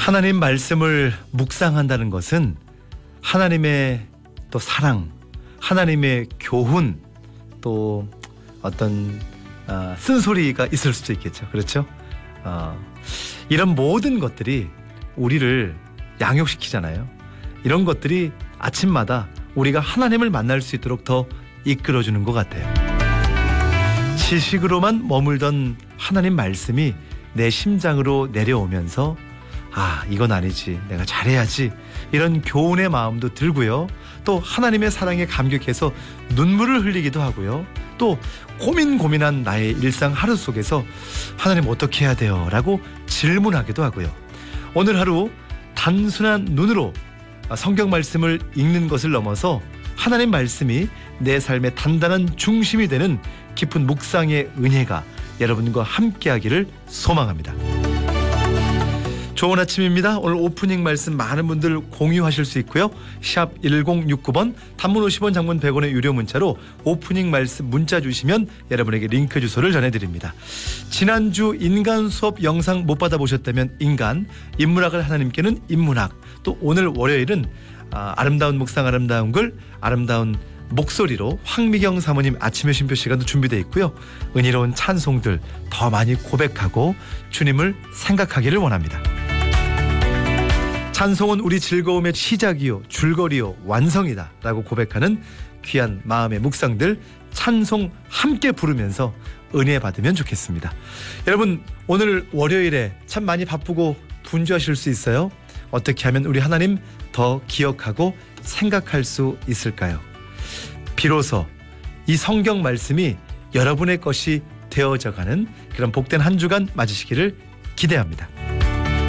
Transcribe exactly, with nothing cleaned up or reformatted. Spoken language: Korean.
하나님 말씀을 묵상한다는 것은 하나님의 또 사랑, 하나님의 교훈, 또 어떤 어, 쓴소리가 있을 수도 있겠죠. 그렇죠? 어, 이런 모든 것들이 우리를 양육시키잖아요. 이런 것들이 아침마다 우리가 하나님을 만날 수 있도록 더 이끌어주는 것 같아요. 지식으로만 머물던 하나님 말씀이 내 심장으로 내려오면서 아, 이건 아니지, 내가 잘해야지, 이런 교훈의 마음도 들고요. 또 하나님의 사랑에 감격해서 눈물을 흘리기도 하고요. 또 고민 고민한 나의 일상 하루 속에서 하나님 어떻게 해야 돼요? 라고 질문하기도 하고요. 오늘 하루 단순한 눈으로 성경 말씀을 읽는 것을 넘어서 하나님 말씀이 내 삶의 단단한 중심이 되는 깊은 묵상의 은혜가 여러분과 함께하기를 소망합니다. 좋은 아침입니다. 오늘 오프닝 말씀 많은 분들 공유하실 수 있고요. 샵 일공육구 번, 단문 오십 원, 장문 백 원의 유료 문자로 오프닝 말씀 문자 주시면 여러분에게 링크 주소를 전해드립니다. 지난주 인간 수업 영상 못 받아보셨다면 인간, 인문학을 하나님께는 인문학, 또 오늘 월요일은 아, 아름다운 묵상 아름다운 글, 아름다운 목소리로 황미경 사모님 아침의 쉼표 시간도 준비되어 있고요. 은혜로운 찬송들 더 많이 고백하고 주님을 생각하기를 원합니다. 찬송은 우리 즐거움의 시작이요 줄거리요 완성이다 라고 고백하는 귀한 마음의 묵상들 찬송 함께 부르면서 은혜 받으면 좋겠습니다. 여러분, 오늘 월요일에 참 많이 바쁘고 분주하실 수 있어요. 어떻게 하면 우리 하나님 더 기억하고 생각할 수 있을까요? 비로소 이 성경 말씀이 여러분의 것이 되어져가는 그런 복된 한 주간 맞으시기를 기대합니다.